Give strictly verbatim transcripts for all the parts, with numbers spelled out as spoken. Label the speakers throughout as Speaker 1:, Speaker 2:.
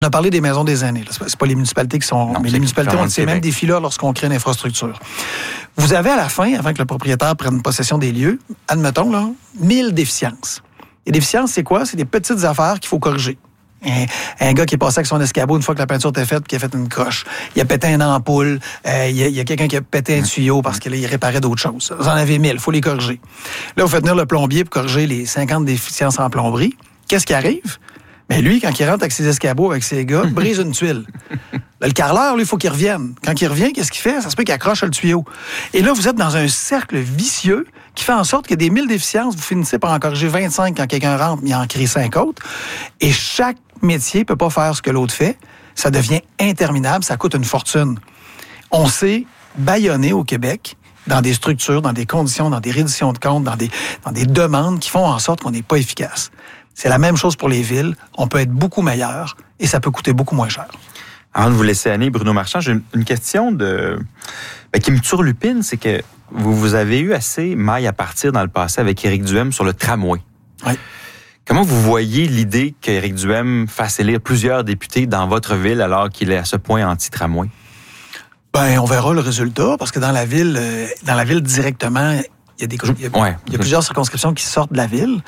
Speaker 1: On a parlé des maisons des aînés. Là. C'est pas les municipalités qui sont...
Speaker 2: Non,
Speaker 1: mais les municipalités ont ces mêmes défis-là lorsqu'on crée une infrastructure. Vous avez à la fin, avant que le propriétaire prenne possession des lieux, admettons, là, mille déficiences. Les déficiences, c'est quoi? C'est des petites affaires qu'il faut corriger. Un, un gars qui est passé avec son escabeau une fois que la peinture était faite, qui a fait une croche. Il a pété une ampoule. Euh, il y a, il y a quelqu'un qui a pété un tuyau parce qu'il réparait d'autres choses. Vous en avez mille, il faut les corriger. Là, vous faites venir le plombier pour corriger les cinquante déficiences en plomberie. Qu'est-ce qui arrive? Mais lui, quand il rentre avec ses escabeaux, avec ses gars, brise une tuile. Là, le carreleur, lui, il faut qu'il revienne. Quand il revient, qu'est-ce qu'il fait? Ça se peut qu'il accroche le tuyau. Et là, vous êtes dans un cercle vicieux qui fait en sorte que des mille déficiences, vous finissez par en corriger vingt-cinq quand quelqu'un rentre, mais il en crée cinq autres. Et chaque métier ne peut pas faire ce que l'autre fait. Ça devient interminable, ça coûte une fortune. On s'est bâillonné au Québec dans des structures, dans des conditions, dans des redditions de comptes, dans des, dans des demandes qui font en sorte qu'on n'est pas efficace. C'est la même chose pour les villes. On peut être beaucoup meilleur et ça peut coûter beaucoup moins cher.
Speaker 2: Avant de vous laisser aller, Bruno Marchand, j'ai une question de ben, qui me turlupine, c'est que vous, vous avez eu assez maille à partir dans le passé avec Éric Duhem sur le tramway.
Speaker 1: Oui.
Speaker 2: Comment vous voyez l'idée qu'Éric Duhem fasse élire plusieurs députés dans votre ville alors qu'il est à ce point anti-tramway? Ben,
Speaker 1: on verra le résultat, parce que dans la ville, euh, dans la ville directement, il y a des, il y a,
Speaker 2: ouais.
Speaker 1: il y a plusieurs circonscriptions qui sortent de la ville.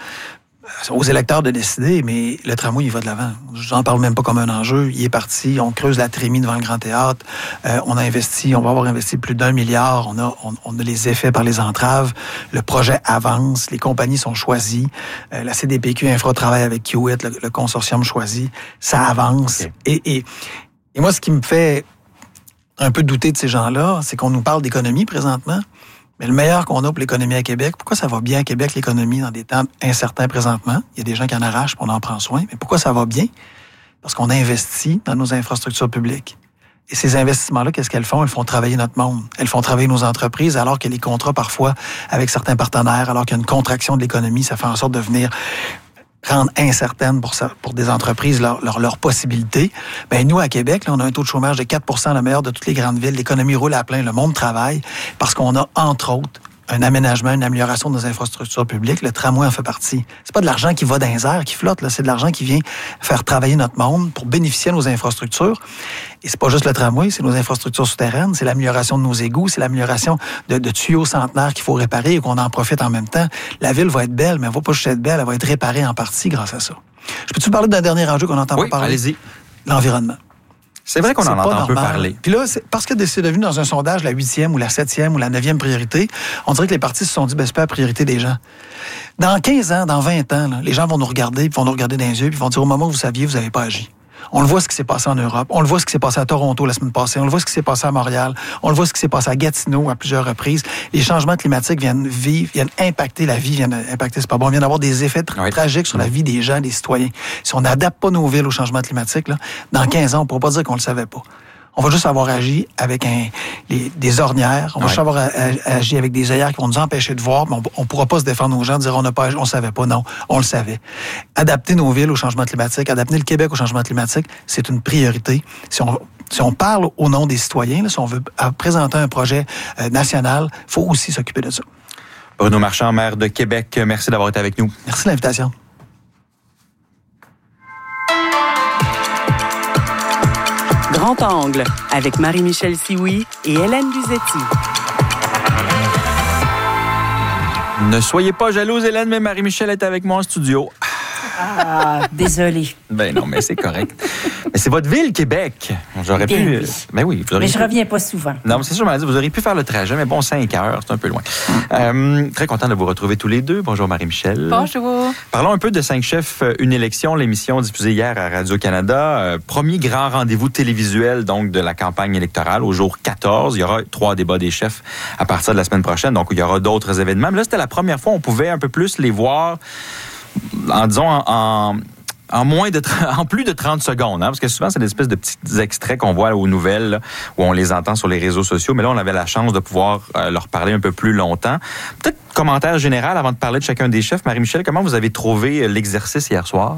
Speaker 1: Aux électeurs de décider, mais le tramway, il va de l'avant. J'en parle même pas comme un enjeu. Il est parti, on creuse la trémie devant le Grand Théâtre. Euh, on a investi, on va avoir investi plus d'un milliard. On a, on, on a les effets par les entraves. Le projet avance, les compagnies sont choisies. Euh, la C D P Q Infra travaille avec Kiewit, le, le consortium choisi. Ça avance. Okay. Et, et, et moi, ce qui me fait un peu douter de ces gens-là, c'est qu'on nous parle d'économie présentement. Mais le meilleur qu'on a pour l'économie à Québec, pourquoi ça va bien à Québec, l'économie, dans des temps incertains présentement? Il y a des gens qui en arrachent, on en prend soin. Mais pourquoi ça va bien? Parce qu'on a investi dans nos infrastructures publiques. Et ces investissements-là, qu'est-ce qu'elles font? Elles font travailler notre monde. Elles font travailler nos entreprises, alors que les contrats, parfois, avec certains partenaires, alors qu'il y a une contraction de l'économie, ça fait en sorte de venir rendre incertaines pour, ça, pour des entreprises leurs leur, leur possibilités. Ben nous, à Québec, là, on a un taux de chômage de quatre pour cent, le meilleur de toutes les grandes villes. L'économie roule à plein, le monde travaille, parce qu'on a, entre autres, un aménagement, une amélioration de nos infrastructures publiques. Le tramway en fait partie. C'est pas de l'argent qui va dans les airs, qui flotte, là. C'est de l'argent qui vient faire travailler notre monde pour bénéficier de nos infrastructures. Et c'est pas juste le tramway, c'est nos infrastructures souterraines, c'est l'amélioration de nos égouts, c'est l'amélioration de, de tuyaux centenaires qu'il faut réparer et qu'on en profite en même temps. La ville va être belle, mais elle va pas juste être belle, elle va être réparée en partie grâce à ça. Je peux-tu parler d'un dernier enjeu qu'on n'entend
Speaker 2: oui,
Speaker 1: pas parler?
Speaker 2: Allez-y.
Speaker 1: L'environnement.
Speaker 2: C'est vrai qu'on en entend un peu parler.
Speaker 1: Puis là, c'est parce que c'est devenu dans un sondage la huitième ou la septième ou la neuvième priorité, on dirait que les partis se sont dit, ben, c'est pas la priorité des gens. Dans quinze ans, dans vingt ans, là, les gens vont nous regarder, puis vont nous regarder dans les yeux, puis vont dire, au moment où vous saviez, vous n'avez pas agi. On le voit ce qui s'est passé en Europe. On le voit ce qui s'est passé à Toronto la semaine passée. On le voit ce qui s'est passé à Montréal. On le voit ce qui s'est passé à Gatineau à plusieurs reprises. Les changements climatiques viennent vivre, viennent impacter la vie, viennent impacter, c'est pas bon, viennent avoir des effets tra- oui. tragiques sur la vie des gens, des citoyens. Si on n'adapte pas nos villes au changement climatique, là, dans quinze ans, on ne pourra pas dire qu'on le savait pas. On va juste avoir agi avec un, les, des ornières. On va ouais. juste avoir a, a, agi avec des œillères qui vont nous empêcher de voir, mais on ne pourra pas se défendre aux gens, dire on n'a pas, on savait pas. Non, on le savait. Adapter nos villes au changement climatique, adapter le Québec au changement climatique, c'est une priorité. Si on, si on parle au nom des citoyens, là, si on veut présenter un projet euh, national, il faut aussi s'occuper de ça.
Speaker 2: Bruno Marchand, maire de Québec, merci d'avoir été avec nous.
Speaker 1: Merci de l'invitation.
Speaker 3: Grand Angle, avec Marie-Michel Sioui et Hélène Luzetti.
Speaker 2: Ne soyez pas jalouse, Hélène, mais Marie-Michel est avec moi en studio.
Speaker 4: Ah, désolée.
Speaker 2: Ben non, mais c'est correct. Mais c'est votre ville, Québec. J'aurais
Speaker 4: Bien
Speaker 2: pu...
Speaker 4: Oui.
Speaker 2: Ben oui. Vous
Speaker 4: mais je
Speaker 2: pu...
Speaker 4: reviens pas souvent.
Speaker 2: Non, mais c'est sûr, vous auriez pu faire le trajet, mais bon, cinq heures, c'est un peu loin. euh, très content de vous retrouver tous les deux. Bonjour, Marie-Michel.
Speaker 5: Bonjour.
Speaker 2: Parlons un peu de Cinq chefs, une élection, l'émission diffusée hier à Radio-Canada. Euh, premier grand rendez-vous télévisuel, donc, de la campagne électorale, au jour quatorze. Il y aura trois débats des chefs à partir de la semaine prochaine, donc il y aura d'autres événements. Mais là, c'était la première fois où on pouvait un peu plus les voir, en disons, en... en En moins de en plus de trente secondes, hein, parce que souvent, c'est des espèces de petits extraits qu'on voit aux nouvelles, là, où on les entend sur les réseaux sociaux. Mais là, on avait la chance de pouvoir euh, leur parler un peu plus longtemps. Peut-être commentaire général avant de parler de chacun des chefs. Marie-Michel, comment vous avez trouvé l'exercice hier soir?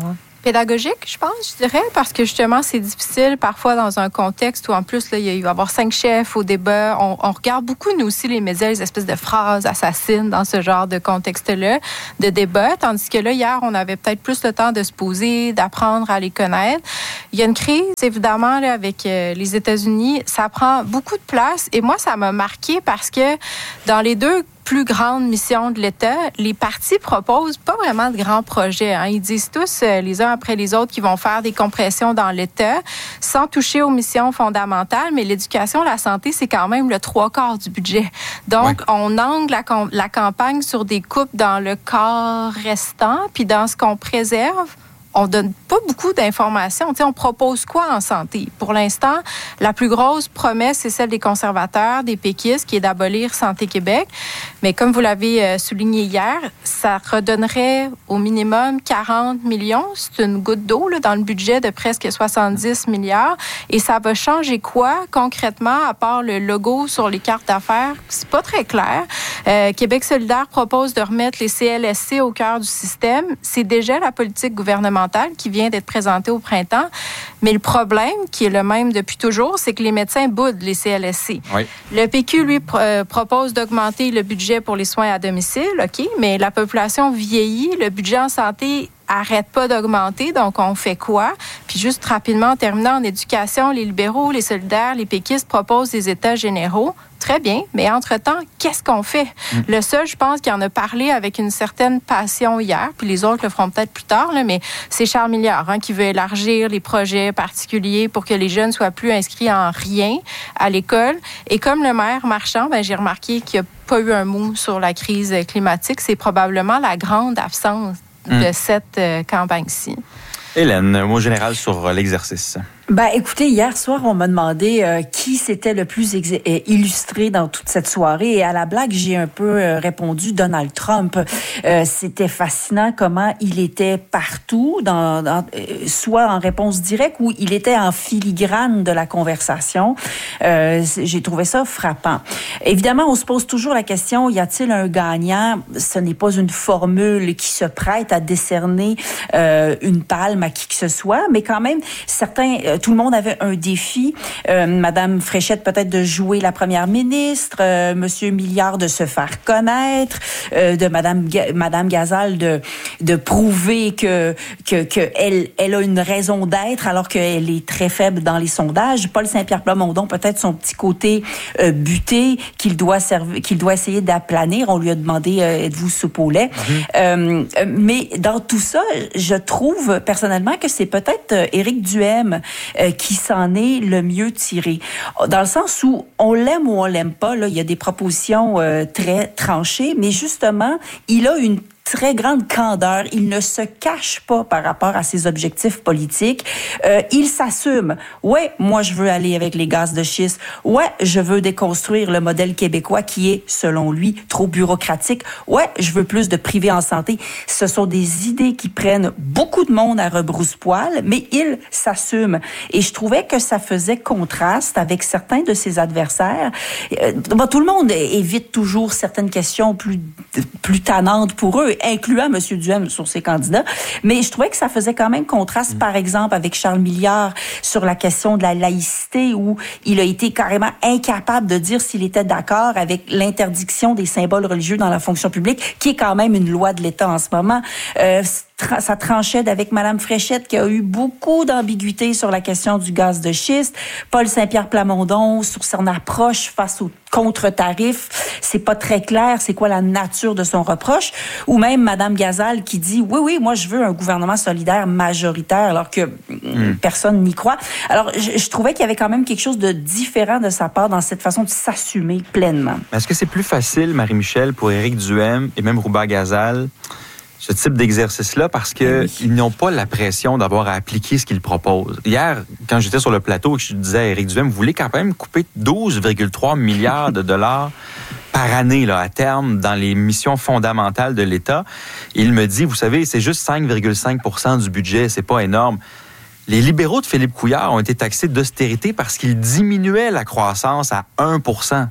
Speaker 5: pédagogique, je pense, je dirais, parce que justement, c'est difficile parfois dans un contexte où en plus, là, il va y avoir cinq chefs au débat. On, on regarde beaucoup, nous aussi, les médias, les espèces de phrases assassines dans ce genre de contexte-là, de débat, tandis que là, hier, on avait peut-être plus le temps de se poser, d'apprendre à les connaître. Il y a une crise, évidemment, là, avec euh, les États-Unis. Ça prend beaucoup de place et moi, ça m'a marqué parce que dans les deux plus grande mission de l'État, les partis proposent pas vraiment de grands projets. Hein. Ils disent tous, euh, les uns après les autres, qu'ils vont faire des compressions dans l'État sans toucher aux missions fondamentales, mais l'éducation, la santé, c'est quand même le trois quarts du budget. Donc, ouais. on angle la, la campagne sur des coupes dans le quart restant, puis dans ce qu'on préserve, on donne pas beaucoup d'informations. Tu sais, on propose quoi en santé? Pour l'instant, la plus grosse promesse, c'est celle des conservateurs, des péquistes, qui est d'abolir Santé Québec. Mais comme vous l'avez souligné hier, ça redonnerait au minimum quarante millions. C'est une goutte d'eau là, dans le budget de presque soixante-dix milliards. Et ça va changer quoi concrètement, à part le logo sur les cartes d'affaires? C'est pas très clair. Euh, Québec solidaire propose de remettre les C L S C au cœur du système. C'est déjà la politique gouvernementale qui vient d'être présentée au printemps. Mais le problème, qui est le même depuis toujours, c'est que les médecins boudent les C L S C. Oui. Le P Q, lui, pr- euh, propose d'augmenter le budget pour les soins à domicile, OK, mais la population vieillit, le budget en santé arrête pas d'augmenter, donc on fait quoi? Puis juste rapidement, en terminant en éducation, les libéraux, les solidaires, les péquistes proposent des états généraux. Très bien, mais entre-temps, qu'est-ce qu'on fait? Mmh. Le seul, je pense, qui en a parlé avec une certaine passion hier, puis les autres le feront peut-être plus tard, là, mais c'est Charles Milliard hein, qui veut élargir les projets particuliers pour que les jeunes soient plus inscrits en rien à l'école. Et comme le maire Marchand, ben, j'ai remarqué qu'il n'y a pas eu un mot sur la crise climatique. C'est probablement la grande absence mmh. de cette euh, campagne-ci.
Speaker 2: Hélène, un mot général sur l'exercice.
Speaker 4: Ben, écoutez, hier soir, on m'a demandé euh, qui s'était le plus ex- illustré dans toute cette soirée. Et à la blague, j'ai un peu euh, répondu Donald Trump. Euh, c'était fascinant comment il était partout, dans, dans, euh, soit en réponse directe ou il était en filigrane de la conversation. Euh, j'ai trouvé ça frappant. Évidemment, on se pose toujours la question, y a-t-il un gagnant? Ce n'est pas une formule qui se prête à décerner euh, une palme à qui que ce soit, mais quand même, certains... Euh, tout le monde avait un défi. Euh, Madame Fréchette peut-être de jouer la première ministre, euh, Monsieur Milliard de se faire connaître, euh, de Madame Ga- Madame Gazal de de prouver que que que elle elle a une raison d'être alors qu'elle est très faible dans les sondages. Paul Saint-Pierre Plamondon peut-être son petit côté euh, buté qu'il doit servir, qu'il doit essayer d'aplanir. On lui a demandé euh, êtes-vous soupe au lait. Mm-hmm. Euh, mais dans tout ça, je trouve personnellement que c'est peut-être euh, Éric Duhaime Euh, qui s'en est le mieux tiré. Dans le sens où on l'aime ou on l'aime pas, là, il y a des propositions euh, très tranchées, mais justement, il a une très grande candeur. Il ne se cache pas par rapport à ses objectifs politiques. Euh, il s'assume. Ouais, moi, je veux aller avec les gaz de schiste. Ouais, je veux déconstruire le modèle québécois qui est, selon lui, trop bureaucratique. Ouais, je veux plus de privé en santé. Ce sont des idées qui prennent beaucoup de monde à rebrousse-poil, mais il s'assume. Et je trouvais que ça faisait contraste avec certains de ses adversaires. Euh, bon, tout le monde évite toujours certaines questions plus, plus tannantes pour eux, incluant M. Duhaime sur ses candidats. Mais je trouvais que ça faisait quand même contraste, mmh. par exemple, avec Charles Milliard sur la question de la laïcité, où il a été carrément incapable de dire s'il était d'accord avec l'interdiction des symboles religieux dans la fonction publique, qui est quand même une loi de l'État en ce moment. Euh, ça tranchait avec Mme Fréchette, qui a eu beaucoup d'ambiguïté sur la question du gaz de schiste. Paul Saint-Pierre Plamondon, sur son approche face aux contre-tarifs, c'est pas très clair, c'est quoi la nature de son reproche. Ou même Mme Gazal qui dit, oui, oui, moi, je veux un gouvernement solidaire majoritaire, alors que mmh. personne n'y croit. Alors, je, je trouvais qu'il y avait quand même quelque chose de différent de sa part dans cette façon de s'assumer pleinement.
Speaker 2: Est-ce que c'est plus facile, Marie-Michel, pour Éric Duhaime et même Rouba Gazal, ce type d'exercice-là, parce qu'ils oui. n'ont pas la pression d'avoir à appliquer ce qu'ils proposent. Hier, quand j'étais sur le plateau et que je disais à Éric Duhaime, vous voulez quand même couper douze virgule trois milliards de dollars par année là, à terme dans les missions fondamentales de l'État. Et il me dit, vous savez, c'est juste cinq virgule cinq pour cent du budget, c'est pas énorme. Les libéraux de Philippe Couillard ont été taxés d'austérité parce qu'ils diminuaient la croissance à un pour cent.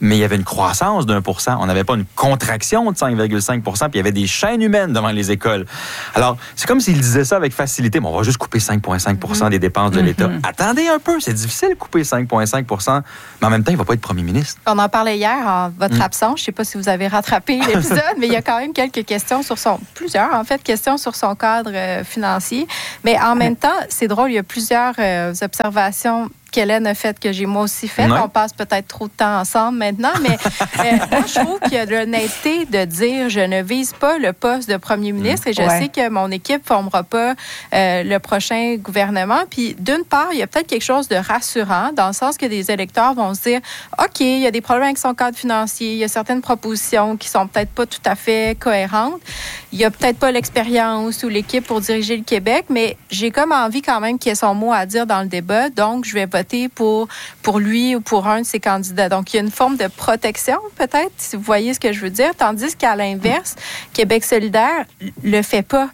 Speaker 2: mais il y avait une croissance d'un pour cent. On n'avait pas une contraction de cinq virgule cinq pour cent, puis il y avait des chaînes humaines devant les écoles. Alors, c'est comme s'ils disaient ça avec facilité. Bon, on va juste couper cinq virgule cinq pour cent des dépenses de l'État. Mm-hmm. Attendez un peu, c'est difficile de couper cinq virgule cinq pour cent, mais en même temps, il ne va pas être premier ministre.
Speaker 5: On en parlait hier en votre mm. absence. Je ne sais pas si vous avez rattrapé l'épisode, mais il y a quand même quelques questions sur son... Plusieurs, en fait, questions sur son cadre euh, financier. Mais en même temps, c'est drôle, il y a plusieurs euh, observations qu'Hélène a fait, que j'ai moi aussi fait. Ouais. On passe peut-être trop de temps ensemble maintenant, mais euh, moi, je trouve qu'il y a de l'honnêteté de dire je ne vise pas le poste de premier ministre et je ouais. sais que mon équipe ne formera pas euh, le prochain gouvernement. Puis, d'une part, il y a peut-être quelque chose de rassurant dans le sens que des électeurs vont se dire OK, il y a des problèmes avec son cadre financier, il y a certaines propositions qui sont peut-être pas tout à fait cohérentes. Il n'y a peut-être pas l'expérience ou l'équipe pour diriger le Québec, mais j'ai comme envie quand même qu'il y ait son mot à dire dans le débat, donc je vais voter pour, pour lui ou pour un de ses candidats. Donc, il y a une forme de protection, peut-être, si vous voyez ce que je veux dire, tandis qu'à l'inverse, Québec solidaire le fait pas.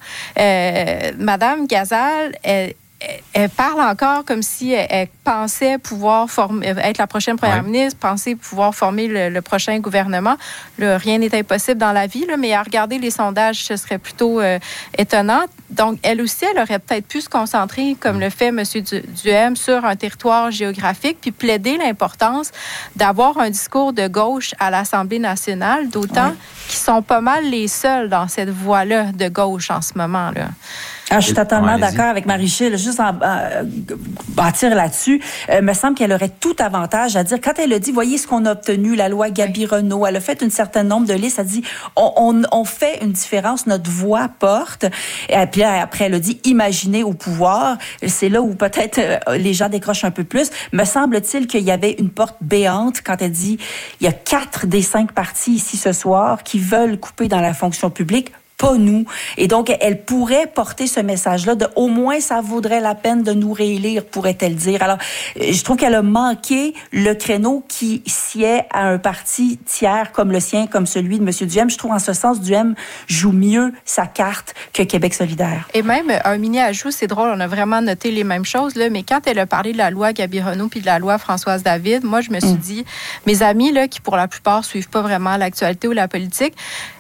Speaker 5: Euh, Madame Gazal, elle, elle parle encore comme si elle, elle pensait pouvoir former, être la prochaine première ouais. ministre, penser pouvoir former le, le prochain gouvernement. Là, rien n'est impossible dans la vie, là, mais à regarder les sondages, ce serait plutôt euh, étonnant. Donc, elle aussi, elle aurait peut-être pu se concentrer, comme le fait M. Duhem, sur un territoire géographique, puis plaider l'importance d'avoir un discours de gauche à l'Assemblée nationale, d'autant ouais. qu'ils sont pas mal les seuls dans cette voie-là de gauche en ce moment, là.
Speaker 4: Ah, je suis totalement ouais, d'accord avec Marie-Gilles. Juste en euh, bâtir là-dessus, il euh, me semble qu'elle aurait tout avantage à dire, quand elle a dit, voyez ce qu'on a obtenu, la loi Gabi-Renault, elle a fait un certain nombre de listes, elle a dit, on, on, on fait une différence, notre voix porte. Et puis après, elle a dit, imaginez au pouvoir. C'est là où peut-être euh, les gens décrochent un peu plus. Me semble-t-il qu'il y avait une porte béante quand elle dit, il y a quatre des cinq partis ici ce soir qui veulent couper dans la fonction publique. Pas nous. Et donc, elle pourrait porter ce message-là de au moins ça vaudrait la peine de nous réélire, pourrait-elle dire. Alors, je trouve qu'elle a manqué le créneau qui sied à un parti tiers comme le sien, comme celui de M. Duhem. Je trouve en ce sens, Duhem joue mieux sa carte que Québec solidaire.
Speaker 5: Et même, un mini-ajout, c'est drôle, on a vraiment noté les mêmes choses, là, mais quand elle a parlé de la loi Gabi-Renault puis de la loi Françoise David, moi, je me suis mmh. dit, mes amis, là, qui pour la plupart suivent pas vraiment l'actualité ou la politique,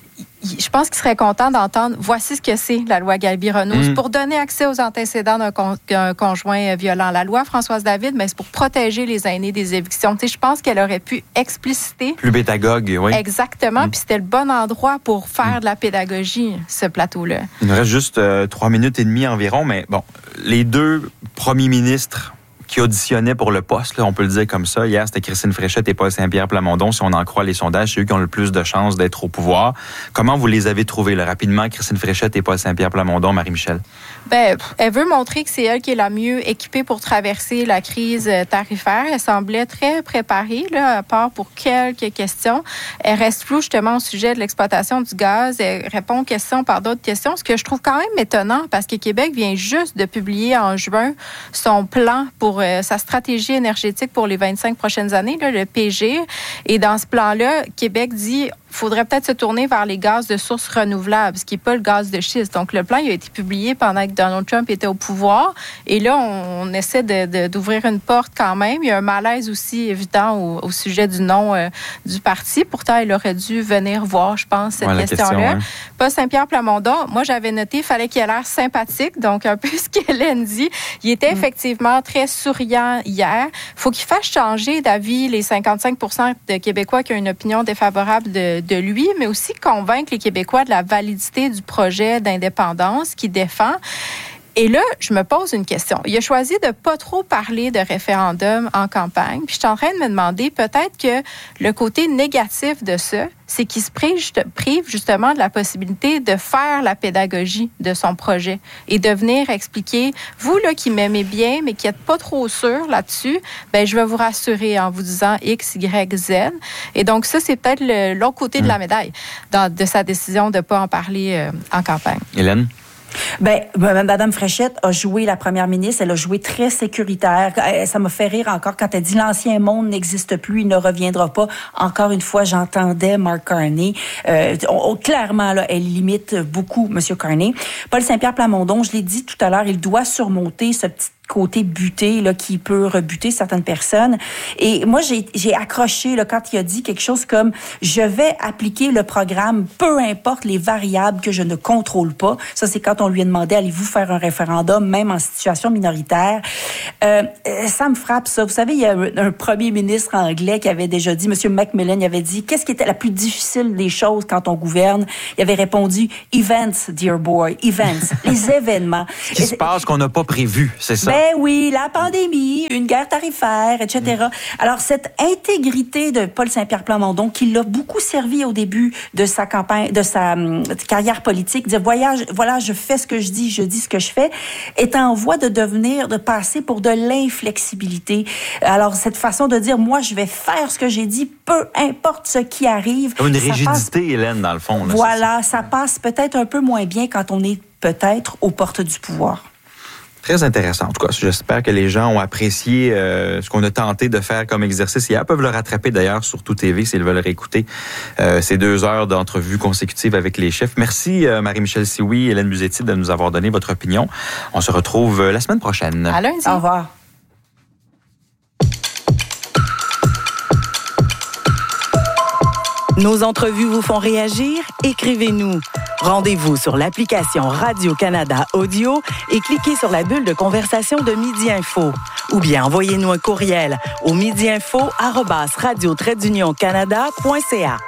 Speaker 5: je pense qu'ils seraient contents d'entendre voici ce que c'est la loi Gabi-Renault. Mmh. C'est pour donner accès aux antécédents d'un, con, d'un conjoint violent. La loi Françoise David, mais c'est pour protéger les aînés des évictions. Tu sais, je pense qu'elle aurait pu expliciter.
Speaker 2: Plus pédagogue, oui.
Speaker 5: Exactement. Mmh. Puis c'était le bon endroit pour faire mmh. de la pédagogie, ce plateau-là.
Speaker 2: Il nous reste juste euh, trois minutes et demie environ, mais bon, les deux premiers ministres qui auditionnaient pour le poste, là, on peut le dire comme ça. Hier, c'était Christine Fréchette et Paul Saint-Pierre Plamondon. Si on en croit les sondages, c'est eux qui ont le plus de chances d'être au pouvoir. Comment vous les avez trouvés, là, rapidement, Christine Fréchette et Paul Saint-Pierre Plamondon, Marie-Michel?
Speaker 5: Bien, elle veut montrer que c'est elle qui est la mieux équipée pour traverser la crise tarifaire. Elle semblait très préparée, là, à part pour quelques questions. Elle reste floue, justement, au sujet de l'exploitation du gaz. Elle répond aux questions par d'autres questions, ce que je trouve quand même étonnant, parce que Québec vient juste de publier en juin son plan pour euh, sa stratégie énergétique pour les vingt-cinq prochaines années, là, le P G. Et dans ce plan-là, Québec dit il faudrait peut-être se tourner vers les gaz de sources renouvelables, ce qui n'est pas le gaz de schiste. Donc, le plan il a été publié pendant que Donald Trump était au pouvoir. Et là, on, on essaie de, de, d'ouvrir une porte quand même. Il y a un malaise aussi évident au, au sujet du nom euh, du parti. Pourtant, il aurait dû venir voir, je pense, cette ouais, question-là. Question, ouais. Paul Saint-Pierre Plamondon, moi, j'avais noté qu'il fallait qu'il ait l'air sympathique. Donc, un peu ce qu'Hélène dit. Il était mmh. effectivement très souriant hier. Il faut qu'il fasse changer d'avis les cinquante-cinq pour cent de Québécois qui ont une opinion défavorable de de lui, mais aussi convaincre les Québécois de la validité du projet d'indépendance qu'il défend. Et là, je me pose une question. Il a choisi de pas trop parler de référendum en campagne. Puis je suis en train de me demander peut-être que le côté négatif de ça, c'est qu'il se prive justement de la possibilité de faire la pédagogie de son projet et de venir expliquer, vous là qui m'aimez bien, mais qui n'êtes pas trop sûr là-dessus, ben je vais vous rassurer en vous disant X, Y, Z. Et donc ça, c'est peut-être le, l'autre côté mmh. de la médaille dans, de sa décision de ne pas en parler euh, en campagne.
Speaker 2: Hélène?
Speaker 4: Ben, Mme Fréchette a joué la première ministre, elle a joué très sécuritaire. Ça m'a fait rire encore quand elle dit l'ancien monde n'existe plus, il ne reviendra pas. Encore une fois, j'entendais Mark Carney. Euh, on, clairement, là, elle limite beaucoup M. Carney. Paul Saint-Pierre Plamondon, je l'ai dit tout à l'heure, il doit surmonter ce petit côté buté là, qui peut rebuter certaines personnes. Et moi, j'ai, j'ai accroché là, quand il a dit quelque chose comme « Je vais appliquer le programme, peu importe les variables que je ne contrôle pas ». Ça, c'est quand on lui a demandé « Allez-vous faire un référendum, même en situation minoritaire? Euh, » Ça me frappe, ça. Vous savez, il y a un, un premier ministre anglais qui avait déjà dit, M. Macmillan, il avait dit « Qu'est-ce qui était la plus difficile des choses quand on gouverne? » Il avait répondu « Events, dear boy, events. » Les événements.
Speaker 2: Ce qui se passe qu'on n'a pas prévu, c'est ça?
Speaker 4: Ben oui, la pandémie, une guerre tarifaire, et cetera. Mmh. Alors, cette intégrité de Paul Saint-Pierre Plamondon, qui l'a beaucoup servi au début de sa campagne, de sa hum, carrière politique, dire voyage, voilà, je fais ce que je dis, je dis ce que je fais, est en voie de devenir, de passer pour de l'inflexibilité. Alors, cette façon de dire, moi, je vais faire ce que j'ai dit, peu importe ce qui arrive.
Speaker 2: Comme une rigidité,
Speaker 4: passe,
Speaker 2: Hélène, dans le fond. Là,
Speaker 4: voilà, ça. ça passe peut-être un peu moins bien quand on est peut-être aux portes du pouvoir.
Speaker 2: Très intéressant. En tout cas, j'espère que les gens ont apprécié euh, ce qu'on a tenté de faire comme exercice hier. Ils peuvent le rattraper d'ailleurs sur Tout T V s'ils veulent réécouter euh, ces deux heures d'entrevue consécutive avec les chefs. Merci euh, Marie-Michel Sioui et Hélène Musetti de nous avoir donné votre opinion. On se retrouve euh, la semaine prochaine.
Speaker 5: À lundi.
Speaker 4: Au revoir.
Speaker 3: Nos entrevues vous font réagir? Écrivez-nous. Rendez-vous sur l'application Radio-Canada Audio et cliquez sur la bulle de conversation de Midi Info. Ou bien envoyez-nous un courriel au midiinfo arobase radio trait d'union canada point c a.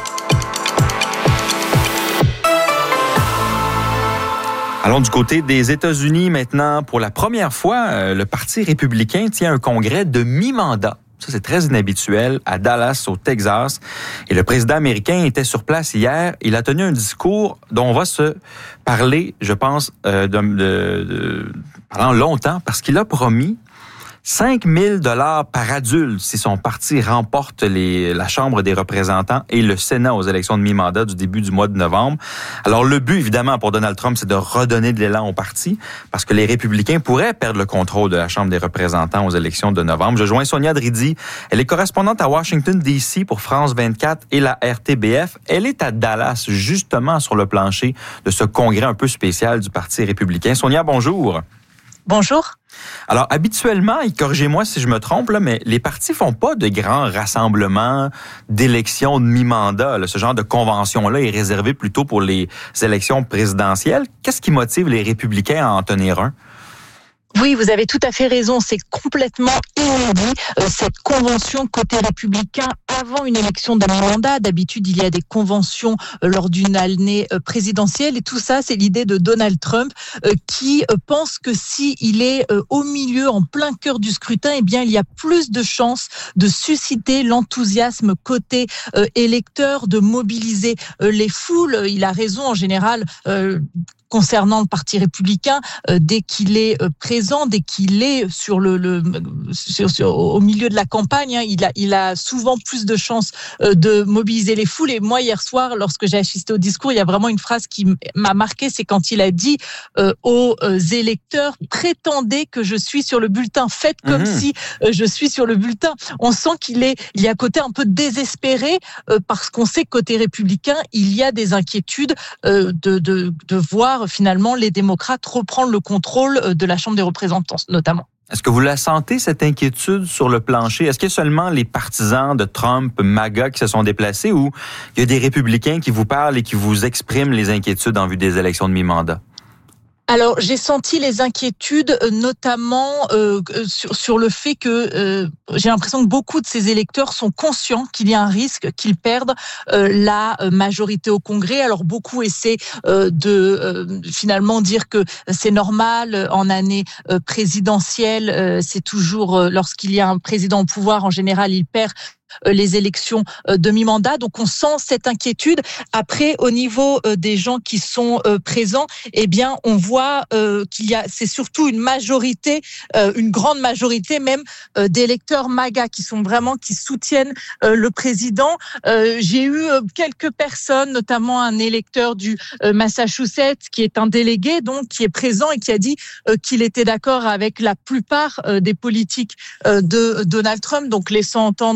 Speaker 2: Allons du côté des États-Unis maintenant. Pour la première fois, le Parti républicain tient un congrès de mi-mandat. Ça, c'est très inhabituel, à Dallas, au Texas. Et le président américain était sur place hier. Il a tenu un discours dont on va se parler, je pense, euh, de, de, de, pendant longtemps, parce qu'il a promis cinq mille dollars par adulte si son parti remporte les, la Chambre des représentants et le Sénat aux élections de mi-mandat du début du mois de novembre. Alors, le but, évidemment, pour Donald Trump, c'est de redonner de l'élan au parti parce que les républicains pourraient perdre le contrôle de la Chambre des représentants aux élections de novembre. Je joins Sonia Dridi. Elle est correspondante à Washington, D C pour France vingt-quatre et la R T B F. Elle est à Dallas, justement, sur le plancher de ce congrès un peu spécial du Parti républicain. Sonia, bonjour.
Speaker 6: Bonjour.
Speaker 2: Alors, habituellement, et corrigez-moi si je me trompe, là, mais les partis font pas de grands rassemblements d'élections de mi-mandat. Là. Ce genre de convention-là est réservé plutôt pour les élections présidentielles. Qu'est-ce qui motive les républicains à en tenir un?
Speaker 6: Oui, vous avez tout à fait raison. C'est complètement inédit, euh, cette convention côté républicain avant une élection de mi-mandat. D'habitude, il y a des conventions euh, lors d'une année euh, présidentielle. Et tout ça, c'est l'idée de Donald Trump euh, qui euh, pense que s'il est euh, au milieu, en plein cœur du scrutin, eh bien, il y a plus de chances de susciter l'enthousiasme côté euh, électeur, de mobiliser euh, les foules. Il a raison, en général, euh, concernant le Parti républicain, euh, dès qu'il est euh, présent, dès qu'il est sur le, le sur, sur, au milieu de la campagne, hein, il a il a souvent plus de chances euh, de mobiliser les foules. Et moi, hier soir, lorsque j'ai assisté au discours, il y a vraiment une phrase qui m'a marqué, c'est quand il a dit euh, aux euh, électeurs, prétendez que je suis sur le bulletin, faites comme mmh. si euh, je suis sur le bulletin. On sent qu'il est il y a un côté un peu désespéré euh, parce qu'on sait que côté républicain, il y a des inquiétudes euh, de de de voir finalement les démocrates reprendre le contrôle de la Chambre des représentants, notamment.
Speaker 2: Est-ce que vous la sentez, cette inquiétude sur le plancher? Est-ce qu'il y a seulement les partisans de Trump, MAGA, qui se sont déplacés ou il y a des républicains qui vous parlent et qui vous expriment les inquiétudes en vue des élections de mi-mandat?
Speaker 6: Alors, j'ai senti les inquiétudes, notamment euh, sur, sur le fait que euh, j'ai l'impression que beaucoup de ces électeurs sont conscients qu'il y a un risque qu'ils perdent euh, la majorité au Congrès. Alors, beaucoup essaient euh, de euh, finalement dire que c'est normal en année euh, présidentielle. Euh, c'est toujours euh, lorsqu'il y a un président au pouvoir, en général, il perd les élections de mi-mandat. Donc, on sent cette inquiétude. Après, au niveau des gens qui sont présents, eh bien, on voit qu'il y a, c'est surtout une majorité, une grande majorité même d'électeurs MAGA qui sont vraiment, qui soutiennent le président. J'ai eu quelques personnes, notamment un électeur du Massachusetts qui est un délégué, donc, qui est présent et qui a dit qu'il était d'accord avec la plupart des politiques de Donald Trump, donc laissant entendre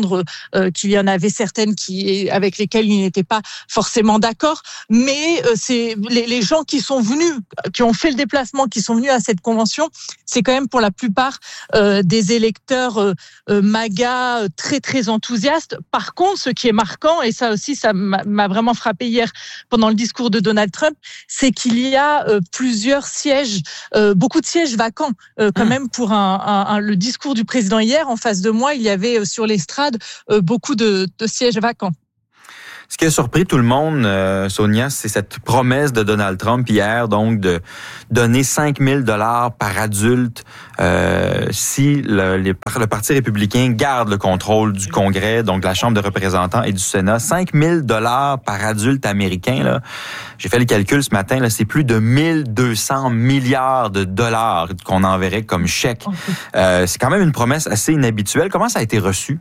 Speaker 6: euh, qu'il y en avait certaines qui, avec lesquelles il n'était pas forcément d'accord. Mais euh, c'est les, les gens qui sont venus, qui ont fait le déplacement, qui sont venus à cette convention, c'est quand même pour la plupart euh, des électeurs euh, euh, MAGA euh, très très enthousiastes. Par contre, ce qui est marquant, et ça aussi, ça m'a, m'a vraiment frappé hier pendant le discours de Donald Trump, c'est qu'il y a euh, plusieurs sièges, euh, beaucoup de sièges vacants euh, quand mmh. même pour un, un, un, le discours du président hier. En face de moi, il y avait euh, sur l'estrade euh, beaucoup de, de sièges vacants.
Speaker 2: Ce qui a surpris tout le monde, euh, Sonia, c'est cette promesse de Donald Trump hier, donc de donner cinq mille dollars par adulte euh, si le, les, le Parti républicain garde le contrôle du Congrès, donc de la Chambre de représentants et du Sénat. cinq mille dollars par adulte américain, là. J'ai fait le calcul ce matin, là, c'est plus de mille deux cents milliards de dollars qu'on enverrait comme chèque. Euh, c'est quand même une promesse assez inhabituelle. Comment ça a été reçu?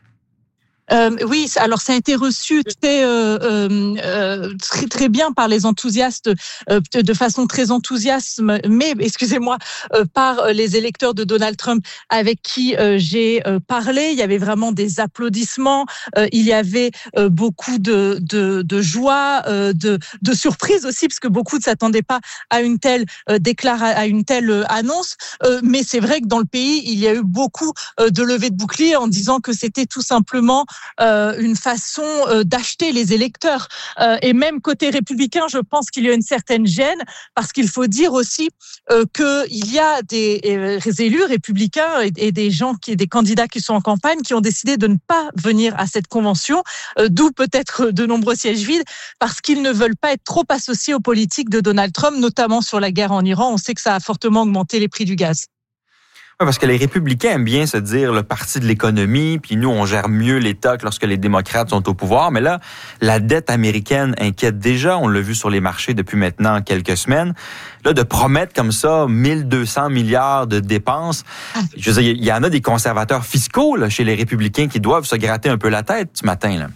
Speaker 6: Euh, oui, alors ça a été reçu très euh, euh, très très bien par les enthousiastes, euh, de façon très enthousiaste, mais excusez-moi, euh, par les électeurs de Donald Trump avec qui euh, j'ai euh, parlé. Il y avait vraiment des applaudissements, euh, il y avait euh, beaucoup de de, de joie, euh, de de surprise aussi, parce que beaucoup ne s'attendaient pas à une telle euh, déclaration, à une telle euh, annonce. Euh, mais c'est vrai que dans le pays, il y a eu beaucoup euh, de levées de boucliers en disant que c'était tout simplement Euh, une façon euh, d'acheter les électeurs. Euh, et même côté républicain, je pense qu'il y a une certaine gêne, parce qu'il faut dire aussi euh, qu'il y a des, euh, des élus républicains et, et des gens, qui, des candidats qui sont en campagne, qui ont décidé de ne pas venir à cette convention, euh, d'où peut-être de nombreux sièges vides, parce qu'ils ne veulent pas être trop associés aux politiques de Donald Trump, notamment sur la guerre en Iran. On sait que ça a fortement augmenté les prix du gaz.
Speaker 2: Oui, parce que les républicains aiment bien se dire le parti de l'économie, puis nous, on gère mieux l'État que lorsque les démocrates sont au pouvoir. Mais là, la dette américaine inquiète déjà. On l'a vu sur les marchés depuis maintenant quelques semaines. Là, de promettre comme ça mille deux cents milliards de dépenses, je veux dire, il y en a des conservateurs fiscaux là, chez les républicains qui doivent se gratter un peu la tête ce matin, là.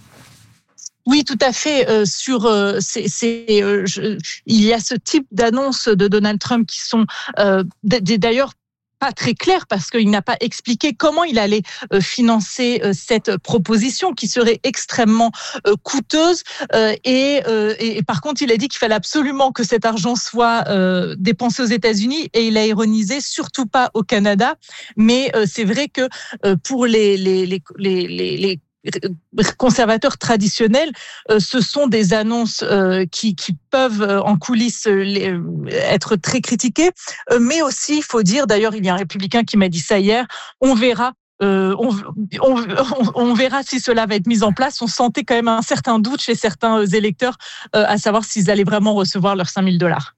Speaker 6: Oui, tout à fait. Euh, sur, euh, c'est, c'est, euh, je, il y a ce type d'annonces de Donald Trump qui sont euh, d- d'ailleurs pas très clair, parce qu'il n'a pas expliqué comment il allait euh, financer euh, cette proposition qui serait extrêmement euh, coûteuse euh, et, euh, et, et par contre il a dit qu'il fallait absolument que cet argent soit euh, dépensé aux États-Unis, et il a ironisé surtout pas au Canada. Mais euh, c'est vrai que euh, pour les les les les, les, les conservateurs traditionnels, euh, ce sont des annonces euh, qui, qui peuvent euh, en coulisses euh, les, euh, être très critiquées, euh, mais aussi, il faut dire, d'ailleurs, il y a un républicain qui m'a dit ça hier, on verra. Euh, on, on, on verra si cela va être mis en place. On sentait quand même un certain doute chez certains électeurs euh, à savoir s'ils allaient vraiment recevoir leurs cinq mille dollars.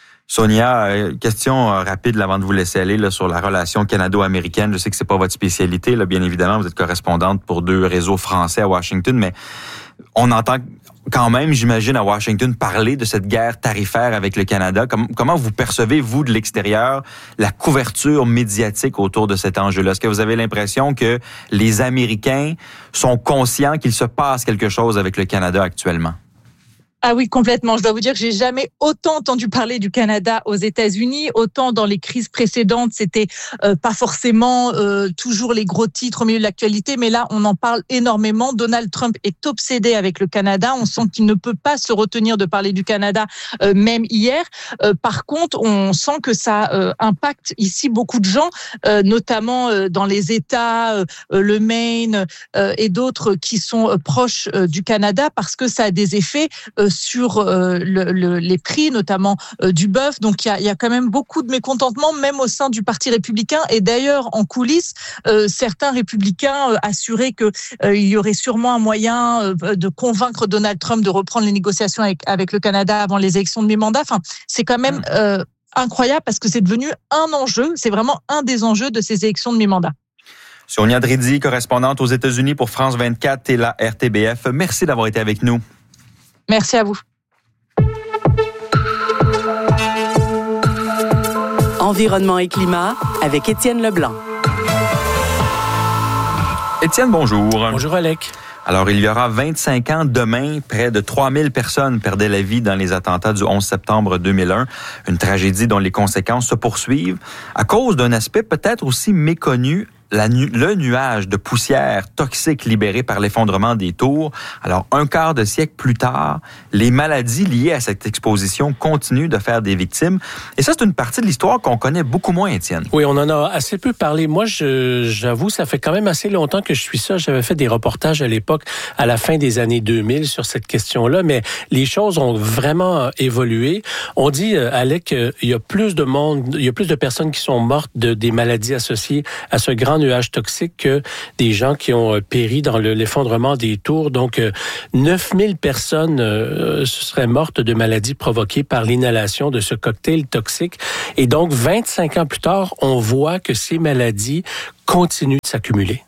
Speaker 2: Sonia, question rapide avant de vous laisser aller là, sur la relation canado-américaine. Je sais que c'est pas votre spécialité, là, bien évidemment. Vous êtes correspondante pour deux réseaux français à Washington, mais on entend quand même, j'imagine, à Washington parler de cette guerre tarifaire avec le Canada. Comment vous percevez, vous, de l'extérieur, la couverture médiatique autour de cet enjeu-là? Est-ce que vous avez l'impression que les Américains sont conscients qu'il se passe quelque chose avec le Canada actuellement?
Speaker 6: Ah oui, complètement. Je dois vous dire que j'ai jamais autant entendu parler du Canada aux États-Unis. Autant dans les crises précédentes, c'était euh, pas forcément euh, toujours les gros titres au milieu de l'actualité, mais là, on en parle énormément. Donald Trump est obsédé avec le Canada. On sent qu'il ne peut pas se retenir de parler du Canada, euh, même hier. Euh, par contre, on sent que ça euh, impacte ici beaucoup de gens, euh, notamment euh, dans les États, euh, le Maine euh, et d'autres qui sont euh, proches euh, du Canada, parce que ça a des effets euh, sur euh, le, le, les prix, notamment euh, du bœuf. Donc, il y a, y a quand même beaucoup de mécontentement, même au sein du Parti républicain. Et d'ailleurs, en coulisses, euh, certains républicains euh, assuraient qu'il euh, y aurait sûrement un moyen euh, de convaincre Donald Trump de reprendre les négociations avec, avec le Canada avant les élections de mi-mandat. Enfin, c'est quand même euh, incroyable, parce que c'est devenu un enjeu. C'est vraiment un des enjeux de ces élections de mi-mandat.
Speaker 2: Sonia Dridzi, correspondante aux États-Unis pour France vingt-quatre et la R T B F. Merci d'avoir été avec nous.
Speaker 6: Merci à vous.
Speaker 3: Environnement et climat avec Étienne Leblanc.
Speaker 2: Étienne, bonjour.
Speaker 7: Bonjour, Alec.
Speaker 2: Alors, il y aura vingt-cinq ans demain, près de trois mille personnes perdaient la vie dans les attentats du onze septembre deux mille un. Une tragédie dont les conséquences se poursuivent à cause d'un aspect peut-être aussi méconnu, la nu- le nuage de poussière toxique libéré par l'effondrement des tours. Alors, un quart de siècle plus tard, les maladies liées à cette exposition continuent de faire des victimes. Et ça, c'est une partie de l'histoire qu'on connaît beaucoup moins, Étienne.
Speaker 7: Oui, on en a assez peu parlé. Moi, je, j'avoue, ça fait quand même assez longtemps que je suis ça. J'avais fait des reportages à l'époque, à la fin des années deux mille, sur cette question-là, mais les choses ont vraiment évolué. On dit, Alec, qu'il y a plus de monde, il y a plus de personnes qui sont mortes de des maladies associées à ce grand nuage toxique que des gens qui ont péri dans le, l'effondrement des tours. Donc, neuf mille personnes euh, seraient mortes de maladies provoquées par l'inhalation de ce cocktail toxique. Et donc, vingt-cinq ans plus tard, on voit que ces maladies continuent de s'accumuler.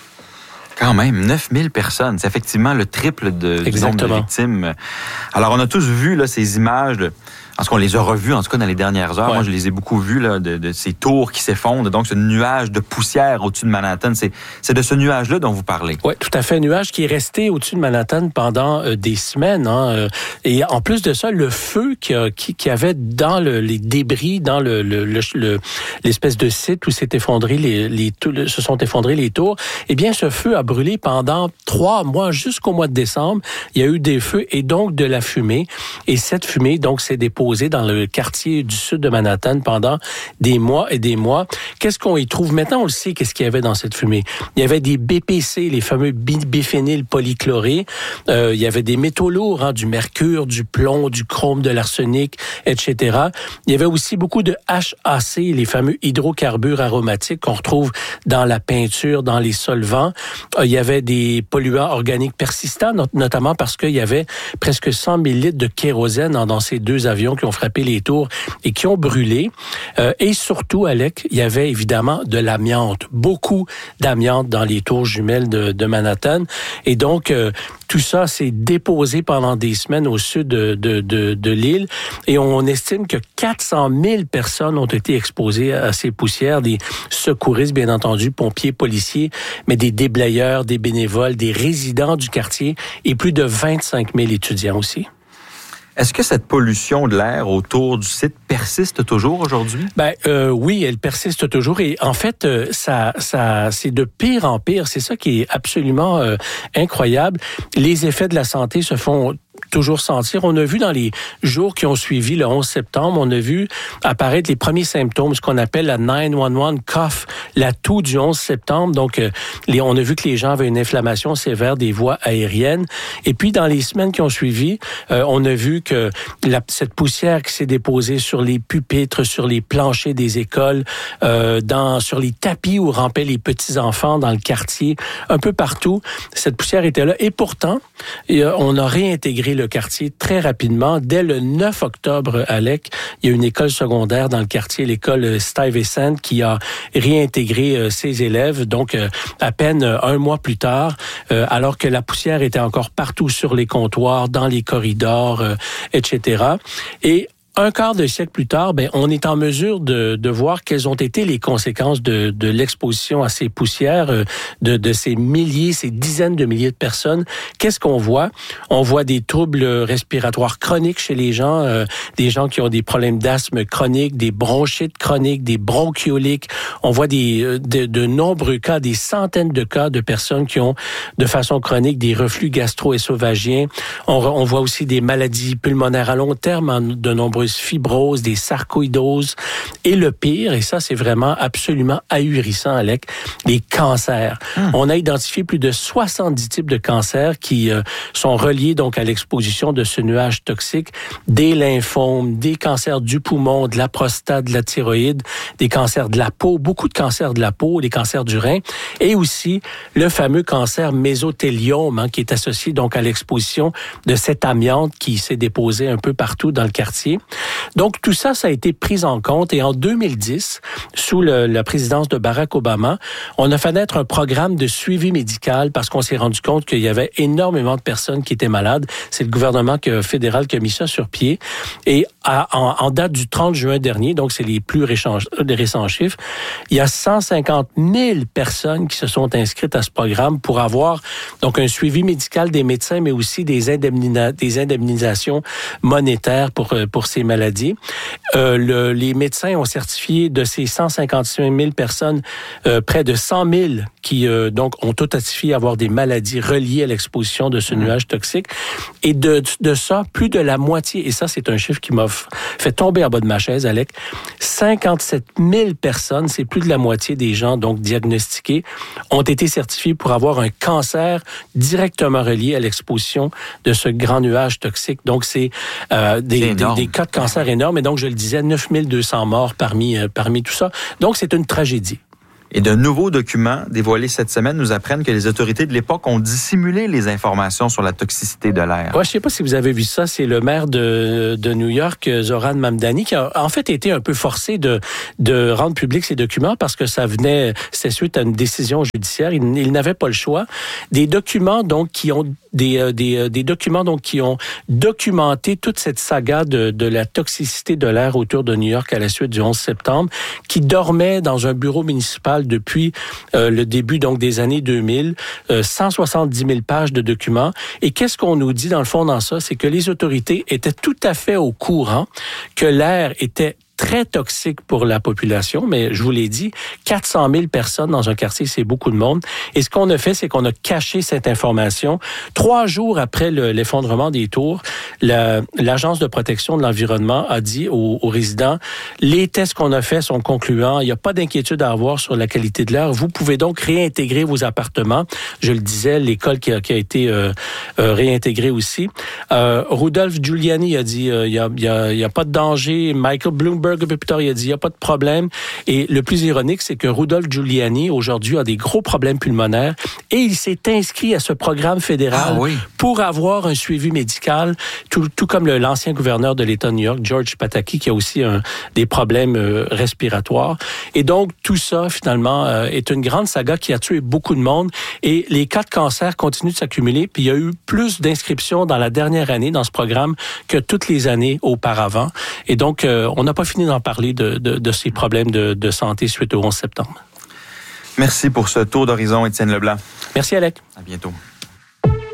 Speaker 2: Quand même, neuf mille personnes. C'est effectivement le triple de, du nombre de victimes. Alors, on a tous vu là, ces images de... Parce qu'on les a revus, en tout cas, dans les dernières heures. Ouais. Moi, je les ai beaucoup vus, là, de, de ces tours qui s'effondrent. Donc, ce nuage de poussière au-dessus de Manhattan, c'est, c'est de ce nuage-là dont vous parlez.
Speaker 7: Oui, tout à fait. Un nuage qui est resté au-dessus de Manhattan pendant euh, des semaines. Hein, et en plus de ça, le feu qu'il y, qui, qui avait dans le, les débris, dans le, le, le, le, l'espèce de site où s'est effondré les, les, les, se sont effondrés les tours, eh bien, ce feu a brûlé pendant trois mois, jusqu'au mois de décembre. Il y a eu des feux et donc de la fumée. Et cette fumée, donc, s'est déposée dans le quartier du sud de Manhattan pendant des mois et des mois. Qu'est-ce qu'on y trouve? Maintenant, on le sait, qu'est-ce qu'il y avait dans cette fumée. Il y avait des B P C, les fameux biphényl polychloré. Euh, il y avait des métaux lourds, hein, du mercure, du plomb, du chrome, de l'arsenic, et cetera. Il y avait aussi beaucoup de H A C, les fameux hydrocarbures aromatiques qu'on retrouve dans la peinture, dans les solvants. Euh, il y avait des polluants organiques persistants, not- notamment parce qu'il y avait presque cent mille litres de kérosène dans, dans ces deux avions qui ont frappé les tours et qui ont brûlé. Euh, et surtout, Alec, il y avait évidemment de l'amiante, beaucoup d'amiante dans les tours jumelles de, de Manhattan. Et donc, euh, tout ça s'est déposé pendant des semaines au sud de, de, de, de l'île. Et on estime que quatre cent mille personnes ont été exposées à ces poussières, des secouristes, bien entendu, pompiers, policiers, mais des déblayeurs, des bénévoles, des résidents du quartier et plus de vingt-cinq mille étudiants aussi.
Speaker 2: Est-ce que cette pollution de l'air autour du site persiste toujours aujourd'hui?
Speaker 7: Ben euh, oui, elle persiste toujours et en fait, euh, ça, ça, c'est de pire en pire. C'est ça qui est absolument euh, incroyable. Les effets de la santé se font toujours sentir. On a vu dans les jours qui ont suivi le onze septembre, on a vu apparaître les premiers symptômes, ce qu'on appelle la neuf un un cough, la toux du onze septembre. Donc, euh, les, on a vu que les gens avaient une inflammation sévère des voies aériennes. Et puis, dans les semaines qui ont suivi, euh, on a vu que la, cette poussière qui s'est déposée sur les pupitres, sur les planchers des écoles, euh, dans, sur les tapis où rampaient les petits-enfants dans le quartier, un peu partout, cette poussière était là. Et pourtant, et, euh, on a réintégré le quartier très rapidement. Dès le neuf octobre, Alec, il y a une école secondaire dans le quartier, l'école Stuyvesant, qui a réintégré euh, ses élèves, donc euh, à peine euh, un mois plus tard, euh, alors que la poussière était encore partout sur les comptoirs, dans les corridors, euh, et cetera. Et un quart de siècle plus tard, ben, on est en mesure de, de voir quelles ont été les conséquences de, de l'exposition à ces poussières, de, de ces milliers, ces dizaines de milliers de personnes. Qu'est-ce qu'on voit? On voit des troubles respiratoires chroniques chez les gens, euh, des gens qui ont des problèmes d'asthme chronique, des bronchites chroniques, des bronchioliques. On voit des, de, de nombreux cas, des centaines de cas de personnes qui ont de façon chronique des reflux gastro-ésophagiens. On, on voit aussi des maladies pulmonaires à long terme, de nombreux fibroses, des sarcoïdoses. Et le pire, et ça c'est vraiment absolument ahurissant, Alec, les cancers. Hum. On a identifié plus de soixante-dix types de cancers qui euh, sont reliés donc à l'exposition de ce nuage toxique, des lymphomes, des cancers du poumon, de la prostate, de la thyroïde, des cancers de la peau, beaucoup de cancers de la peau, des cancers du rein, et aussi le fameux cancer mésothéliome, hein, qui est associé donc à l'exposition de cette amiante qui s'est déposée un peu partout dans le quartier. Donc, tout ça, ça a été pris en compte. Et en deux mille dix, sous le, la présidence de Barack Obama, on a fait naître un programme de suivi médical parce qu'on s'est rendu compte qu'il y avait énormément de personnes qui étaient malades. C'est le gouvernement que, fédéral qui a mis ça sur pied. Et à, en, en date du trente juin dernier, donc c'est les plus récents, les récents chiffres, il y a cent cinquante mille personnes qui se sont inscrites à ce programme pour avoir donc un suivi médical des médecins, mais aussi des, indemnina, des indemnisations monétaires pour, pour ces ces maladies. Euh, le, les médecins ont certifié de ces cent cinquante-cinq mille personnes, euh, près de cent mille qui euh, donc ont authentifié avoir des maladies reliées à l'exposition de ce mmh. nuage toxique. Et de, de ça, plus de la moitié, et ça c'est un chiffre qui m'a fait tomber en bas de ma chaise, Alec, cinquante-sept mille personnes, c'est plus de la moitié des gens donc diagnostiqués, ont été certifiés pour avoir un cancer directement relié à l'exposition de ce grand nuage toxique. Donc c'est, euh, des, c'est des, des cas de cancer énormes. Et donc je le disais, neuf mille deux cents morts parmi, euh, parmi tout ça. Donc c'est une tragédie.
Speaker 2: Et de nouveaux documents dévoilés cette semaine nous apprennent que les autorités de l'époque ont dissimulé les informations sur la toxicité de l'air.
Speaker 7: Ouais, je ne sais pas si vous avez vu ça, c'est le maire de, de New York, Zoran Mamdani, qui a en fait été un peu forcé de, de rendre public ces documents parce que ça venait, c'est suite à une décision judiciaire. Il, il n'avait pas le choix. Des documents donc qui ont Des, des, des documents donc qui ont documenté toute cette saga de, de la toxicité de l'air autour de New York à la suite du onze septembre, qui dormait dans un bureau municipal depuis euh, le début donc des années deux mille, euh, cent soixante-dix mille pages de documents. Et qu'est-ce qu'on nous dit dans le fond dans ça? C'est que les autorités étaient tout à fait au courant que l'air était très toxique pour la population, mais je vous l'ai dit, quatre cent mille personnes dans un quartier, c'est beaucoup de monde. Et ce qu'on a fait, c'est qu'on a caché cette information. Trois jours après le, l'effondrement des tours, la, l'Agence de protection de l'environnement a dit aux, aux résidents, les tests qu'on a faits sont concluants, il n'y a pas d'inquiétude à avoir sur la qualité de l'air. Vous pouvez donc réintégrer vos appartements. Je le disais, l'école qui a, qui a été euh, euh, réintégrée aussi. Euh, Rudolph Giuliani a dit, euh, il n'y a, il y a, il y a pas de danger. Michael Bloomberg, un peu plus tard, il a dit, il n'y a pas de problème. Et le plus ironique, c'est que Rudolph Giuliani, aujourd'hui, a des gros problèmes pulmonaires et il s'est inscrit à ce programme fédéral ah, oui. pour avoir un suivi médical, tout, tout comme le, l'ancien gouverneur de l'État de New York, George Pataki, qui a aussi un, des problèmes euh, respiratoires. Et donc, tout ça, finalement, euh, est une grande saga qui a tué beaucoup de monde et les cas de cancer continuent de s'accumuler. Puis il y a eu plus d'inscriptions dans la dernière année dans ce programme que toutes les années auparavant. Et donc, euh, on n'a pas fini d'en parler de, de, de ces problèmes de, de santé suite au onze septembre.
Speaker 2: Merci pour ce tour d'horizon, Étienne Leblanc.
Speaker 7: Merci, Alec.
Speaker 2: À bientôt.